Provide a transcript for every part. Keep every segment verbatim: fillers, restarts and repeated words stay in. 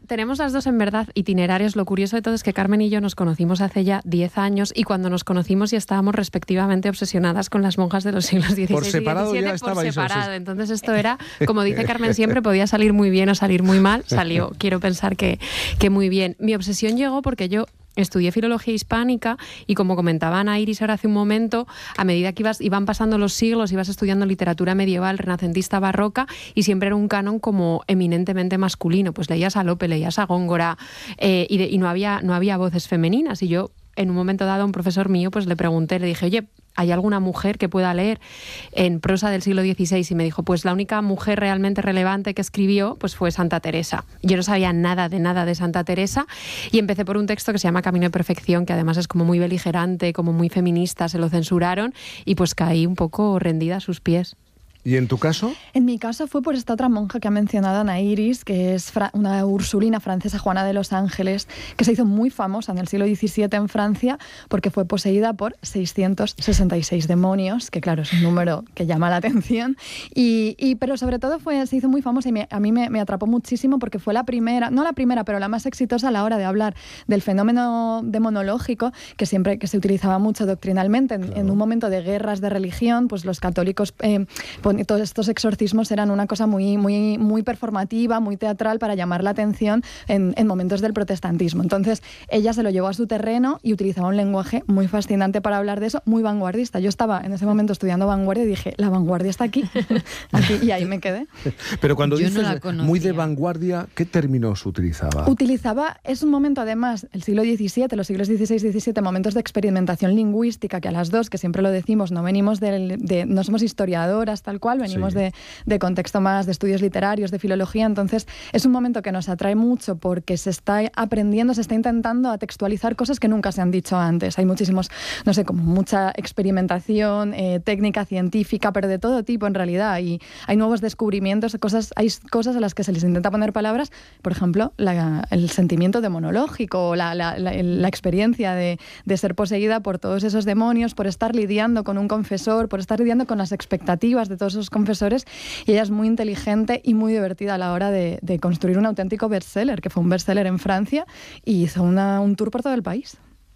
tenemos las dos en verdad itinerarios. Lo curioso de todo es que Carmen y yo nos conocimos hace ya diez años y cuando nos conocimos ya estábamos respectivamente obsesionadas con las monjas de los siglos dieciséis por separado y diecisiete. Ya estabais por separado. Entonces esto era, como dice Carmen siempre, podía salir muy bien o salir muy mal. Salió, quiero pensar que, que muy bien. Mi obsesión llegó porque yo estudié filología hispánica y, como comentaba Ana Iris ahora hace un momento, a medida que ibas, iban pasando los siglos, ibas estudiando literatura medieval, renacentista, barroca, y siempre era un canon como eminentemente masculino. Pues leías a Lope, leías a Góngora, eh, y, de, y no había, no había voces femeninas. Y yo, en un momento dado, a un profesor mío, pues le pregunté, le dije, oye, ¿hay alguna mujer que pueda leer en prosa del siglo dieciséis? Y me dijo, pues la única mujer realmente relevante que escribió pues fue Santa Teresa. Yo no sabía nada de nada de Santa Teresa y empecé por un texto que se llama Camino de Perfección, que además es como muy beligerante, como muy feminista, se lo censuraron y pues caí un poco rendida a sus pies. ¿Y en tu caso? En mi caso fue por esta otra monja que ha mencionado Ana Iris, que es fra- una ursulina francesa, Juana de los Ángeles, que se hizo muy famosa en el siglo diecisiete en Francia porque fue poseída por seiscientos sesenta y seis demonios, que claro, es un número que llama la atención, y, y, pero sobre todo fue, se hizo muy famosa y me, a mí me, me atrapó muchísimo porque fue la primera, no la primera, pero la más exitosa a la hora de hablar del fenómeno demonológico, que siempre que se utilizaba mucho doctrinalmente. En, claro. en un momento de guerras de religión, pues los católicos... Eh, todos estos exorcismos eran una cosa muy, muy, muy performativa, muy teatral para llamar la atención en, en momentos del protestantismo. Entonces, ella se lo llevó a su terreno y utilizaba un lenguaje muy fascinante para hablar de eso, muy vanguardista. Yo estaba en ese momento estudiando vanguardia y dije, la vanguardia está aquí, aquí y ahí me quedé. Pero cuando Yo dices no muy de vanguardia, ¿qué términos utilizaba? Utilizaba, es un momento además, el siglo diecisiete, los siglos dieciséis diecisiete, momentos de experimentación lingüística, que a las dos, que siempre lo decimos, no venimos del, de, no somos historiadoras tal cual, venimos sí. de, de contexto más de estudios literarios, de filología, entonces es un momento que nos atrae mucho porque se está aprendiendo, se está intentando a textualizar cosas que nunca se han dicho antes. Hay muchísimos, no sé, como mucha experimentación, eh, técnica científica, pero de todo tipo en realidad, y hay nuevos descubrimientos, cosas, hay cosas a las que se les intenta poner palabras, por ejemplo, la, el sentimiento demonológico, la, la, la, la experiencia de, de ser poseída por todos esos demonios, por estar lidiando con un confesor, por estar lidiando con las expectativas de todos esos confesores, y ella es muy inteligente y muy divertida a la hora de, de construir un auténtico bestseller, que fue un bestseller en Francia y hizo una, un tour por todo el país.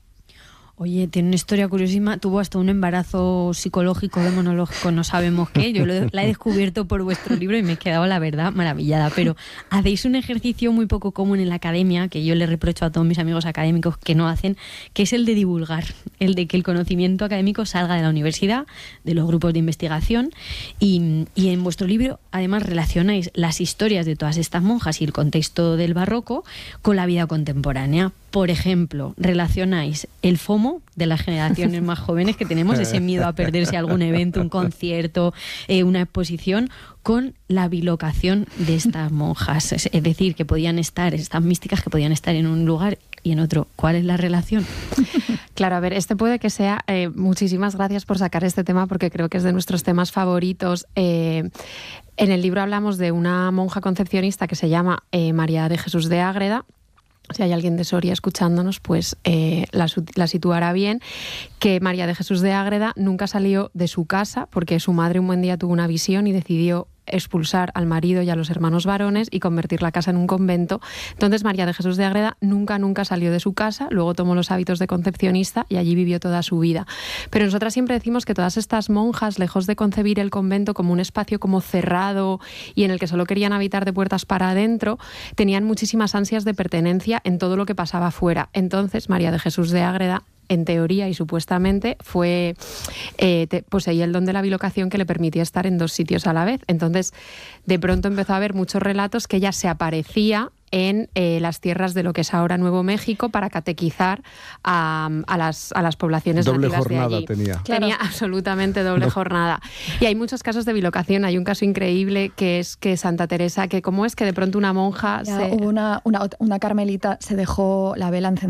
Oye, tiene una historia curiosísima. Tuvo hasta un embarazo psicológico, demonológico, no sabemos qué. Yo lo, la he descubierto por vuestro libro y me he quedado, la verdad, maravillada. Pero hacéis un ejercicio muy poco común en la academia, que yo le reprocho a todos mis amigos académicos que no hacen, que es el de divulgar, el de que el conocimiento académico salga de la universidad, de los grupos de investigación. Y, y en vuestro libro, además, relacionáis las historias de todas estas monjas y el contexto del barroco con la vida contemporánea. Por ejemplo, relacionáis el FOMO de las generaciones más jóvenes, que tenemos ese miedo a perderse algún evento, un concierto, eh, una exposición, con la bilocación de estas monjas. Es, es decir, que podían estar, estas místicas que podían estar en un lugar y en otro. ¿Cuál es la relación? Claro, a ver, este puede que sea... Eh, muchísimas gracias por sacar este tema, porque creo que es de nuestros temas favoritos. Eh, en el libro hablamos de una monja concepcionista que se llama eh, María de Jesús de Ágreda. Si hay alguien de Soria escuchándonos, pues eh, la, la situará bien, que María de Jesús de Ágreda nunca salió de su casa porque su madre un buen día tuvo una visión y decidió expulsar al marido y a los hermanos varones y convertir la casa en un convento. Entonces María de Jesús de Ágreda nunca, nunca salió de su casa, luego tomó los hábitos de concepcionista y allí vivió toda su vida. Pero nosotras siempre decimos que todas estas monjas, lejos de concebir el convento como un espacio como cerrado y en el que solo querían habitar de puertas para adentro, tenían muchísimas ansias de pertenencia en todo lo que pasaba fuera. Entonces María de Jesús de Ágreda, en teoría y supuestamente, fue eh, te, poseía el don de la bilocación que le permitía estar en dos sitios a la vez. Entonces, de pronto empezó a haber muchos relatos que ella se aparecía en eh, las tierras de lo que es ahora Nuevo México para catequizar a, a, las, a las poblaciones doble nativas de allí. Doble jornada tenía. Tenía claro. absolutamente doble no. jornada. Y hay muchos casos de bilocación. Hay un caso increíble que es que Santa Teresa, que cómo es que de pronto una monja... Ya, se... Hubo una, una, una carmelita, se dejó la vela encendida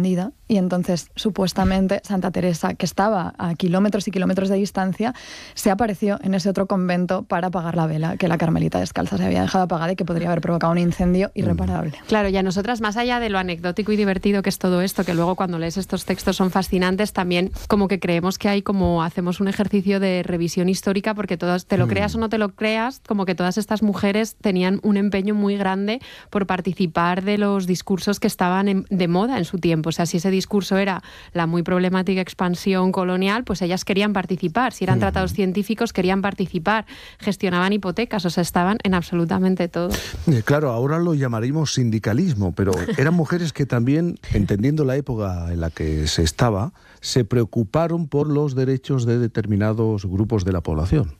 y entonces supuestamente Santa Teresa, que estaba a kilómetros y kilómetros de distancia, se apareció en ese otro convento para apagar la vela que la Carmelita descalza se había dejado apagada y que podría haber provocado un incendio irreparable. Claro, y a nosotras, más allá de lo anecdótico y divertido que es todo esto, que luego cuando lees estos textos son fascinantes, también como que creemos que hay como hacemos un ejercicio de revisión histórica, porque todas, te lo creas o no te lo creas, como que todas estas mujeres tenían un empeño muy grande por participar de los discursos que estaban en, de moda en su tiempo. O sea, si ese discurso era la muy problemática expansión colonial, pues ellas querían participar. Si eran uh-huh. tratados científicos, querían participar. Gestionaban hipotecas, o sea, estaban en absolutamente todo. Claro, ahora lo llamaríamos sindicalismo, pero eran mujeres que también, entendiendo la época en la que se estaba, se preocuparon por los derechos de determinados grupos de la población.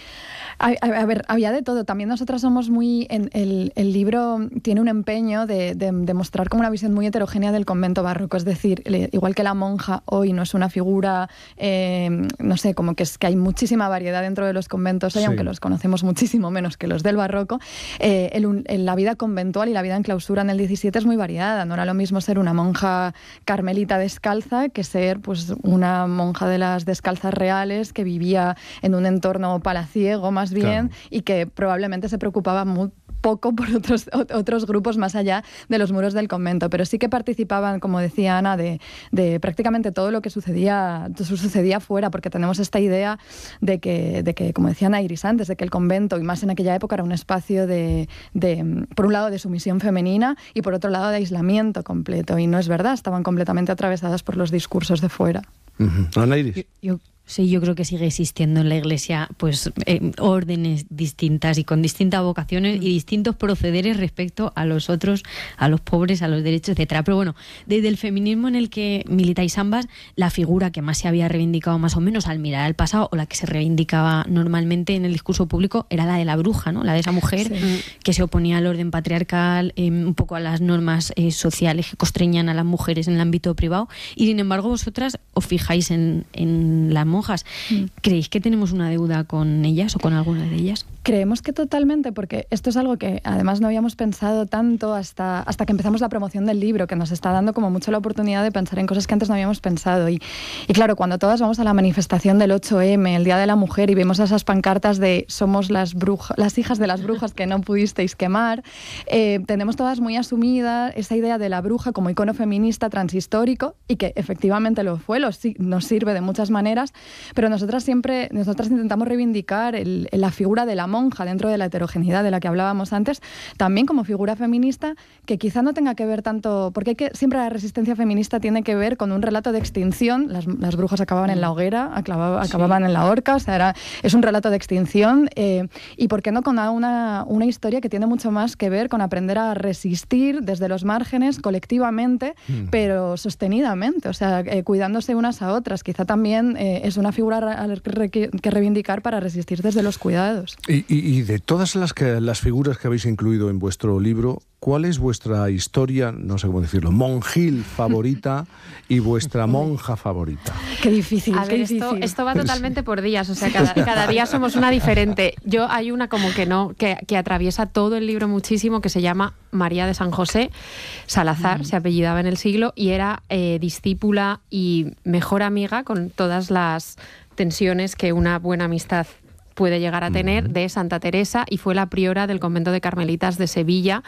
A, a ver, había de todo. También nosotras somos muy... En el, el libro tiene un empeño de, de, de mostrar como una visión muy heterogénea del convento barroco. Es decir, le, igual que la monja hoy no es una figura, eh, no sé, como que es que hay muchísima variedad dentro de los conventos hoy, sí. aunque los conocemos muchísimo menos que los del barroco. Eh, el, el, la vida conventual y la vida en clausura en el diecisiete es muy variada. No era lo mismo ser una monja carmelita descalza que ser pues una monja de las descalzas reales que vivía en un entorno palaciego más bien, claro. y que probablemente se preocupaba muy poco por otros, otros grupos más allá de los muros del convento, pero sí que participaban, como decía Ana, de, de prácticamente todo lo que sucedía, sucedía fuera, porque tenemos esta idea de que, de que, como decía Ana Iris antes, de que el convento, y más en aquella época, era un espacio de, de, por un lado, de sumisión femenina y por otro lado, de aislamiento completo, y no es verdad, estaban completamente atravesadas por los discursos de fuera. Uh-huh. Ana Iris. Yo, yo... Sí, yo creo que sigue existiendo en la Iglesia pues eh, órdenes distintas y con distintas vocaciones y distintos procederes respecto a los otros, a los pobres, a los derechos, etcétera. Pero bueno, desde el feminismo en el que militáis ambas, la figura que más se había reivindicado más o menos al mirar al pasado, o la que se reivindicaba normalmente en el discurso público, era la de la bruja, ¿no? La de esa mujer sí. que se oponía al orden patriarcal, eh, un poco a las normas eh, sociales que constreñían a las mujeres en el ámbito privado. Y sin embargo, vosotras os fijáis en, en la monjas. ¿Creéis que tenemos una deuda con ellas o con alguna de ellas? Creemos que totalmente, porque esto es algo que además no habíamos pensado tanto hasta, hasta que empezamos la promoción del libro, que nos está dando como mucho la oportunidad de pensar en cosas que antes no habíamos pensado. Y, y claro, cuando todas vamos a la manifestación del ocho eme, el Día de la Mujer, y vemos esas pancartas de somos las, brujas, las hijas de las brujas que no pudisteis quemar, eh, tenemos todas muy asumida esa idea de la bruja como icono feminista transhistórico, y que efectivamente lo fue, lo, nos sirve de muchas maneras, pero nosotras siempre, nosotras intentamos reivindicar el, la figura de la monja dentro de la heterogeneidad de la que hablábamos antes, también como figura feminista, que quizá no tenga que ver tanto, porque hay que, siempre la resistencia feminista tiene que ver con un relato de extinción. Las, las brujas acababan en la hoguera, acababa, acababan sí. en la horca, o sea, era, es un relato de extinción, eh, y por qué no con una, una historia que tiene mucho más que ver con aprender a resistir desde los márgenes colectivamente, mm. pero sostenidamente, o sea, eh, cuidándose unas a otras. Quizá también eh, es una figura que reivindicar para resistir desde los cuidados. Y, y, y de todas las, que, las figuras que habéis incluido en vuestro libro, ¿cuál es vuestra historia, no sé cómo decirlo, monjil favorita y vuestra monja favorita? Qué difícil, A qué ver, difícil. Esto, esto va totalmente por días, o sea, cada, cada día somos una diferente. Yo hay una como que no, que, que atraviesa todo el libro muchísimo, que se llama María de San José Salazar, mm. se apellidaba en el siglo, y era eh, discípula y mejor amiga, con todas las tensiones que una buena amistad puede llegar a tener, de Santa Teresa, y fue la priora del convento de Carmelitas de Sevilla,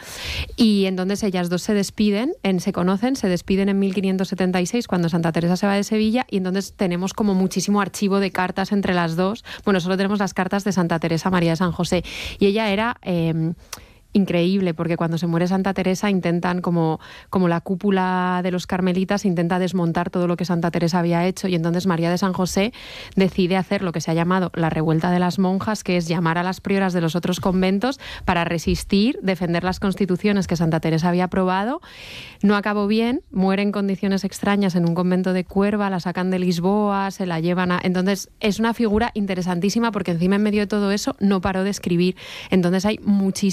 y entonces ellas dos se despiden, en, se conocen, se despiden en mil quinientos setenta y seis cuando Santa Teresa se va de Sevilla, y entonces tenemos como muchísimo archivo de cartas entre las dos. Bueno, solo tenemos las cartas de Santa Teresa María de San José, y ella era... Eh, increíble, porque cuando se muere Santa Teresa intentan, como, como la cúpula de los carmelitas, intenta desmontar todo lo que Santa Teresa había hecho, y entonces María de San José decide hacer lo que se ha llamado la revuelta de las monjas, que es llamar a las prioras de los otros conventos para resistir, defender las constituciones que Santa Teresa había aprobado. No acabó bien, muere en condiciones extrañas en un convento de Cuerva, la sacan de Lisboa, se la llevan a... Entonces es una figura interesantísima, porque encima en medio de todo eso no paró de escribir. Entonces hay muchísimo texto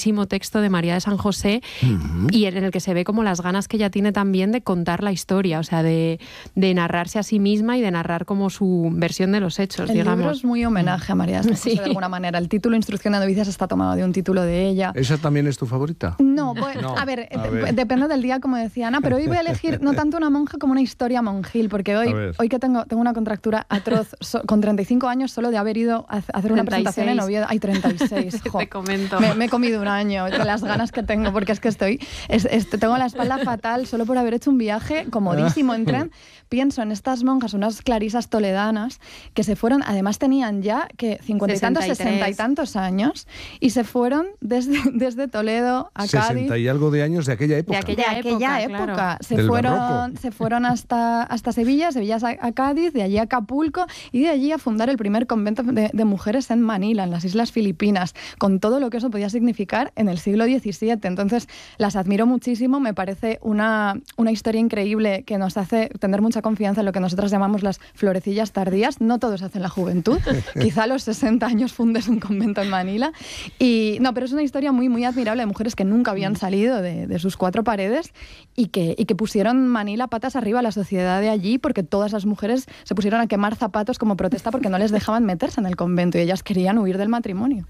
texto de María de San José, uh-huh. y en el que se ve como las ganas que ella tiene también de contar la historia, o sea, de, de narrarse a sí misma y de narrar como su versión de los hechos, el digamos. El libro es muy homenaje a María de San José, sí. de alguna manera. El título Instrucción de novicias está tomado de un título de ella. ¿Esa también es tu favorita? No, bueno, no. A, ver, a ver, depende del día, como decía Ana, pero hoy voy a elegir no tanto una monja como una historia monjil, porque hoy, hoy que tengo, tengo una contractura atroz, so, con treinta y cinco años solo de haber ido a hacer una treinta y seis. Presentación en Oviedo. Hay treinta y seis, jo. Te comento. Me, me he comido un año con las ganas que tengo, porque es que estoy, es, es, tengo la espalda fatal solo por haber hecho un viaje comodísimo en tren. Pienso en estas monjas, unas clarisas toledanas, que se fueron, además tenían ya que cincuenta y tantos, sesenta y tantos años, y se fueron desde, desde Toledo a Cádiz. sesenta y algo de años de aquella época. De aquella, de aquella época, época. Claro. Se, Del fueron, se fueron hasta, hasta Sevilla, Sevilla a, a Cádiz, de allí a Acapulco, y de allí a fundar el primer convento de, de mujeres en Manila, en las Islas Filipinas, con todo lo que eso podía significar en el siglo diecisiete. Entonces, las admiro muchísimo, me parece una, una historia increíble que nos hace tener mucha confianza en lo que nosotros llamamos las florecillas tardías. No todo se hace en la juventud. Quizá a los sesenta años fundes un convento en Manila. Y, no, pero es una historia muy, muy admirable de mujeres que nunca habían salido de, de sus cuatro paredes y que, y que pusieron Manila patas arriba a la sociedad de allí, porque todas las mujeres se pusieron a quemar zapatos como protesta porque no les dejaban meterse en el convento y ellas querían huir del matrimonio.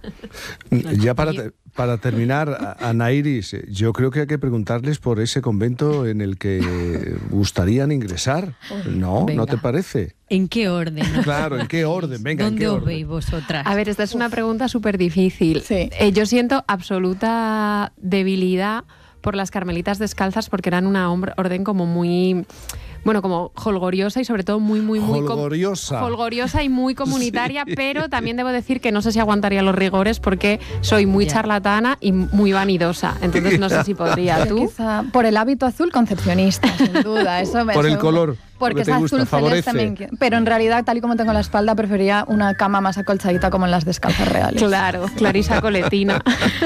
Ya para, te, para terminar, Ana Iris, yo creo que hay que preguntarles por ese convento en el que gustarían ingresar. ¿No? Venga. ¿No te parece? ¿En qué orden? Claro, ¿en qué orden? Venga, ¿Dónde ¿en qué os orden? veis vosotras? A ver, esta es una pregunta súper difícil. Sí. Eh, yo siento absoluta debilidad por las carmelitas descalzas porque eran una orden como muy... Bueno, como holgoriosa y sobre todo muy, muy, muy... Holgoriosa. Holgoriosa y muy comunitaria, sí. Pero también debo decir que no sé si aguantaría los rigores porque soy muy yeah. charlatana y muy vanidosa. Entonces no sé si podría. ¿Tú? Quizá por el hábito azul concepcionista, sin duda. Eso me por el seguro. color. Porque es azul celeste también. Pero en realidad, tal y como tengo la espalda, prefería una cama más acolchadita como en las descalzas reales. Claro, Clarisa Coletina.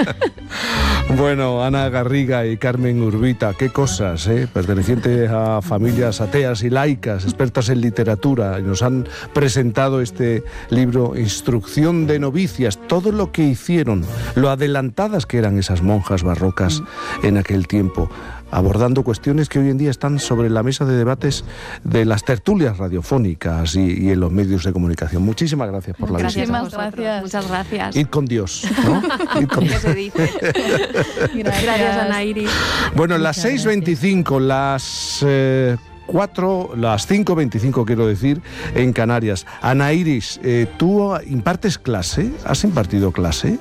Bueno, Ana Garriga y Carmen Urbita, qué cosas, ¿eh? Pertenecientes a familias ateas y laicas, expertas en literatura, y nos han presentado este libro, Instrucción de novicias, todo lo que hicieron, lo adelantadas que eran esas monjas barrocas mm. en aquel tiempo, abordando cuestiones que hoy en día están sobre la mesa de debates de las tertulias radiofónicas y, y en los medios de comunicación. Muchísimas gracias por la gracias visita. Muchas gracias. Muchas gracias. Id con Dios, ¿no? Id con Dios. ¿Qué se dice? Gracias, gracias Ana Iris. Bueno, las seis veinticinco, las... Eh, cuatro, las cinco veinticinco quiero decir, en Canarias. Ana Iris, eh, ¿tú impartes clase? ¿Has impartido clase?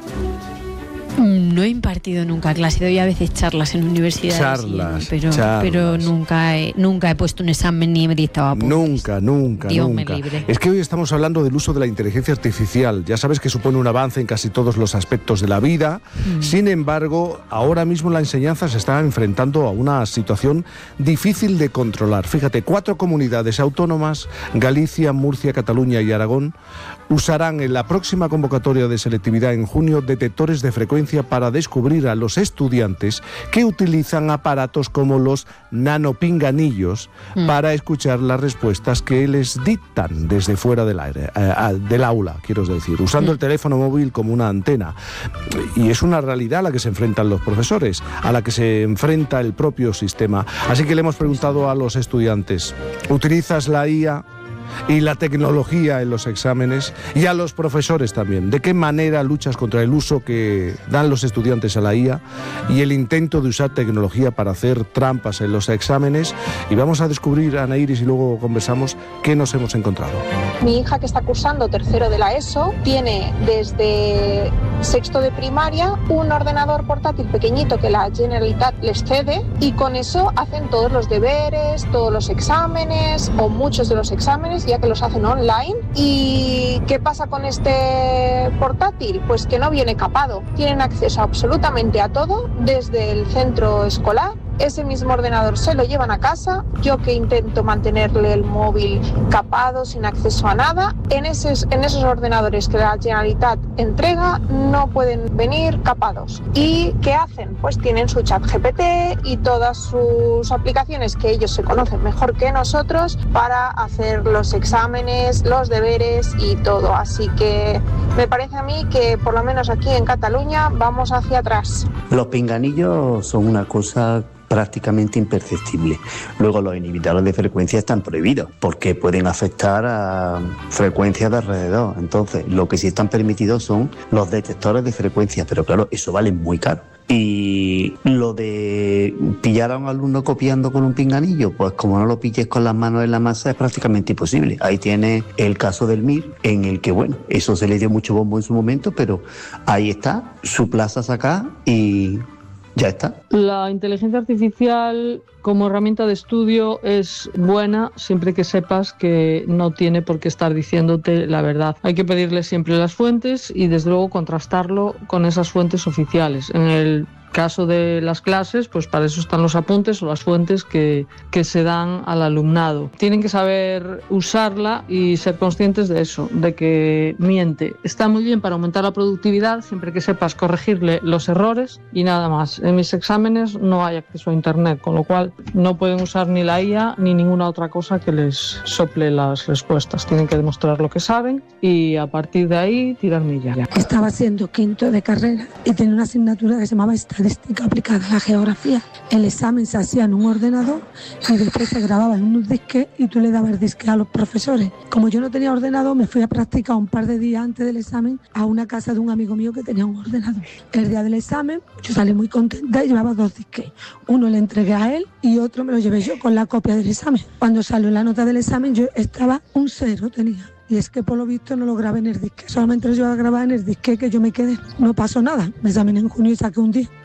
No he impartido nunca clase, doy a veces charlas en universidades. Charlas, y, pero, charlas. pero nunca he, nunca he puesto un examen ni he dictado apuntes. Nunca, nunca, Dios nunca. me libre. Es que hoy estamos hablando del uso de la inteligencia artificial. Ya sabes que supone un avance en casi todos los aspectos de la vida. Mm. Sin embargo, ahora mismo la enseñanza se está enfrentando a una situación difícil de controlar. Fíjate, cuatro comunidades autónomas, Galicia, Murcia, Cataluña y Aragón, usarán en la próxima convocatoria de selectividad en junio detectores de frecuencia para descubrir a los estudiantes que utilizan aparatos como los nanopinganillos mm. para escuchar las respuestas que les dictan desde fuera del aire, eh, del aula, quiero decir, usando mm. el teléfono móvil como una antena. Y es una realidad a la que se enfrentan los profesores, a la que se enfrenta el propio sistema. Así que le hemos preguntado a los estudiantes, ¿utilizas la I A y la tecnología en los exámenes? Y a los profesores también, ¿de qué manera luchas contra el uso que dan los estudiantes a la I A y el intento de usar tecnología para hacer trampas en los exámenes? Y vamos a descubrir, Ana Iris, y luego conversamos, qué nos hemos encontrado. Mi hija, que está cursando tercero de la ESO, tiene desde sexto de primaria un ordenador portátil pequeñito que la Generalitat les cede, y con eso hacen todos los deberes, todos los exámenes o muchos de los exámenes, ya que los hacen online. ¿Y qué pasa con este portátil? Pues que no viene capado. Tienen acceso absolutamente a todo desde el centro escolar. Ese mismo ordenador se lo llevan a casa. Yo, que intento mantenerle el móvil capado, sin acceso a nada, en esos, en esos ordenadores que la Generalitat entrega no pueden venir capados. ¿Y qué hacen? Pues tienen su chat G P T y todas sus aplicaciones que ellos se conocen mejor que nosotros para hacer los exámenes, los deberes y todo. Así que Me parece a mí que por lo menos aquí en Cataluña vamos hacia atrás. Los pinganillos son una cosa prácticamente imperceptible. Luego los inhibidores de frecuencia están prohibidos porque pueden afectar a frecuencias de alrededor. Entonces, lo que sí están permitidos son los detectores de frecuencia, pero claro, eso vale muy caro. Y lo de pillar a un alumno copiando con un pinganillo, pues como no lo pilles con las manos en la masa es prácticamente imposible. Ahí tiene el caso del M I R, en el que bueno, eso se le dio mucho bombo en su momento, pero ahí está, su plaza sacada y ya está. La inteligencia artificial como herramienta de estudio es buena siempre que sepas que no tiene por qué estar diciéndote la verdad. Hay que pedirle siempre las fuentes y desde luego contrastarlo con esas fuentes oficiales. En el caso de las clases, pues para eso están los apuntes o las fuentes que, que se dan al alumnado. Tienen que saber usarla y ser conscientes de eso, de que miente. Está muy bien para aumentar la productividad, siempre que sepas corregirle los errores y nada más. En mis exámenes no hay acceso a internet, con lo cual no pueden usar ni la I A ni ninguna otra cosa que les sople las respuestas. Tienen que demostrar lo que saben y a partir de ahí tirar millas. Estaba haciendo quinto de carrera y tenía una asignatura que se llamaba Estadística aplicada a la geografía. El examen se hacía en un ordenador y después se grababa en un disque y tú le dabas el disque a los profesores. Como yo no tenía ordenador, me fui a practicar un par de días antes del examen a una casa de un amigo mío que tenía un ordenador. El día del examen yo salí muy contenta y llevaba dos disques. Uno le entregué a él y otro me lo llevé yo con la copia del examen. Cuando salió la nota del examen yo estaba un cero, tenía. Y es que por lo visto no lo grabé en el disque. Solamente lo llevaba a grabar en el disque que yo me quedé. No pasó nada. Me examiné en junio y saqué un diez.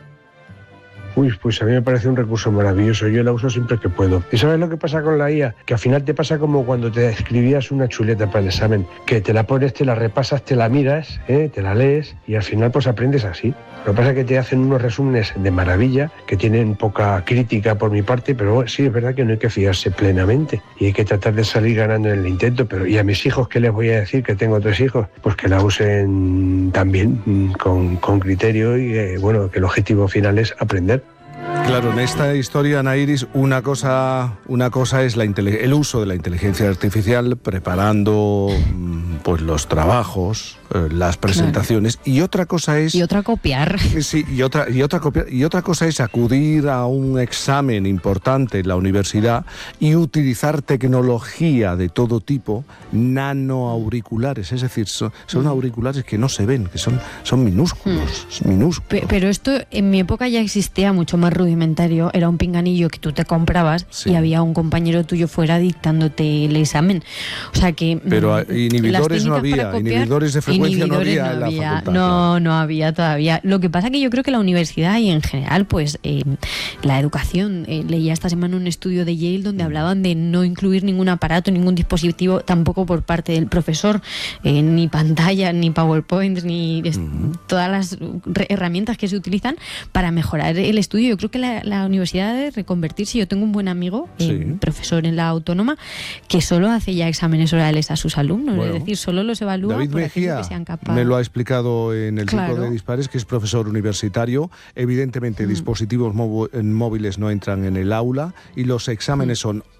Uy, pues a mí me parece un recurso maravilloso, yo la uso siempre que puedo. ¿Y sabes lo que pasa con la I A? Que al final te pasa como cuando te escribías una chuleta para el examen, que te la pones, te la repasas, te la miras, ¿eh? Te la lees y al final pues aprendes así. Lo que pasa es que te hacen unos resúmenes de maravilla, que tienen poca crítica por mi parte, pero bueno, sí, es verdad que no hay que fiarse plenamente y hay que tratar de salir ganando en el intento. Pero ¿y a mis hijos qué les voy a decir? Que tengo tres hijos, pues que la usen también con, con criterio y eh, bueno, que el objetivo final es aprender. Claro, en esta historia, Ana Iris, una cosa, una cosa es la intele- el uso de la inteligencia artificial preparando pues los trabajos, eh, las presentaciones, claro. y otra cosa es... Y otra copiar. Sí, y otra, y, otra copiar, y otra cosa es acudir a un examen importante en la universidad y utilizar tecnología de todo tipo, nanoauriculares, es decir, son, son mm. auriculares que no se ven, que son, son minúsculos, mm. minúsculos. Pero esto en mi época ya existía mucho más rudimentario, era un pinganillo que tú te comprabas sí. y había un compañero tuyo fuera dictándote el examen. O sea que... Pero inhibidores no había, copiar, inhibidores de frecuencia inhibidores no había, no había en la facultad. No, claro. no había todavía. Lo que pasa que yo creo que la universidad y en general, pues eh, la educación, eh, leía esta semana un estudio de Yale donde hablaban de no incluir ningún aparato, ningún dispositivo, tampoco por parte del profesor, eh, ni pantalla, ni PowerPoint, ni mm. todas las herramientas que se utilizan para mejorar el estudio. Yo creo que la, la universidad debe reconvertirse. Yo tengo un buen amigo, sí. eh, profesor en la Autónoma, que solo hace ya exámenes orales a sus alumnos, bueno, es decir, solo los evalúa David por Mejía que sean capaces. Me lo ha explicado en el claro. ciclo de Dispares, que es profesor universitario. Evidentemente, mm. dispositivos móviles no entran en el aula y los exámenes mm. son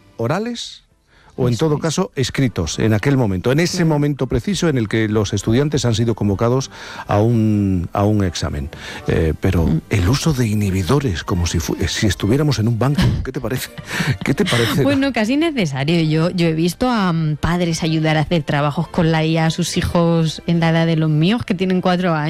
orales o en todo caso escritos en aquel momento, en ese claro. momento preciso en el que los estudiantes han sido convocados a un, a un examen. Eh, pero mm. el uso de inhibidores, como si, fu- si estuviéramos en un banco, ¿qué te parece? ¿Qué te parece? Bueno, casi necesario. Yo, yo he visto a um, padres ayudar a hacer trabajos con la I A a sus hijos en la edad de los míos, que tienen cuatro años.